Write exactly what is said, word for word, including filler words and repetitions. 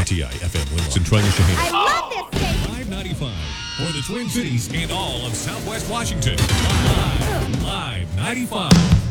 T I F M Winlock, Centralia, Shaheen. I love this station. five ninety-five for the Twin Cities and all of Southwest Washington. Live, Live ninety-five.